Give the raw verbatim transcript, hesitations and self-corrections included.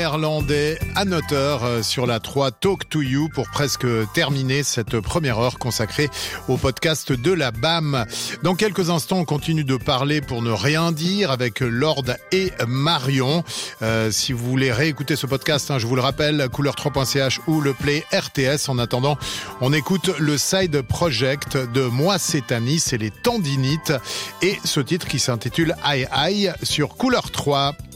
néerlandais Anne Otter sur la trois Talk to You pour presque terminer cette première heure consacrée au podcast de la B A M. Dans quelques instants, on continue de parler pour ne rien dire avec Lord et Marion. Euh, si vous voulez réécouter ce podcast, hein, je vous le rappelle, couleur trois point c h ou le play R T S. En attendant, on écoute le side project de Moi c'est Anis et les tendinites et ce titre qui s'intitule Aïe Aïe sur Couleur trois.